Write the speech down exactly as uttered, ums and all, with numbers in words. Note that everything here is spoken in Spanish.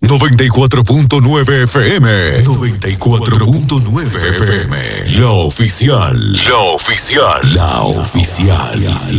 noventa y cuatro punto nueve F M. noventa y cuatro punto nueve F M. La oficial. La oficial. La oficial.